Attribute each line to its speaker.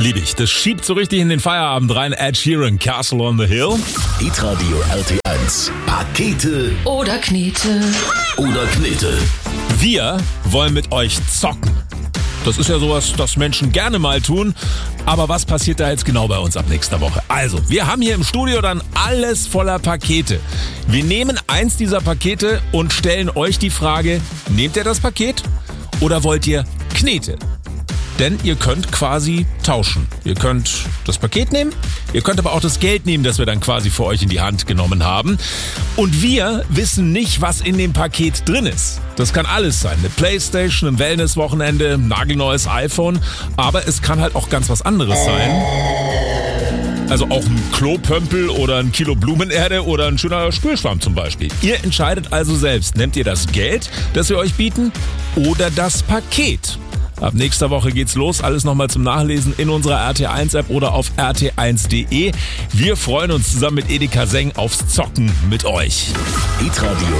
Speaker 1: Lieb ich. Das schiebt so richtig in den Feierabend rein. Ed Sheeran, Castle on the Hill.
Speaker 2: Hitradio RT1. Pakete
Speaker 3: oder Knete.
Speaker 1: Wir wollen mit euch zocken. Das ist ja sowas, das Menschen gerne mal tun. Aber was passiert da jetzt genau bei uns ab nächster Woche? Also, wir haben hier im Studio dann alles voller Pakete. Wir nehmen eins dieser Pakete und stellen euch die Frage, nehmt ihr das Paket oder wollt ihr Knete? Denn ihr könnt quasi tauschen. Ihr könnt das Paket nehmen, ihr könnt aber auch das Geld nehmen, das wir dann quasi für euch in die Hand genommen haben. Und wir wissen nicht, was in dem Paket drin ist. Das kann alles sein. Eine Playstation, ein Wellnesswochenende, ein nagelneues iPhone. Aber es kann halt auch ganz was anderes sein. Also auch ein Klopömpel oder ein Kilo Blumenerde oder ein schöner Spülschwamm zum Beispiel. Ihr entscheidet also selbst. Nehmt ihr das Geld, das wir euch bieten, oder das Paket? Ab nächster Woche geht's los. Alles nochmal zum Nachlesen in unserer RT1-App oder auf rt1.de. Wir freuen uns zusammen mit Edeka Seng aufs Zocken mit euch.
Speaker 2: Hitradio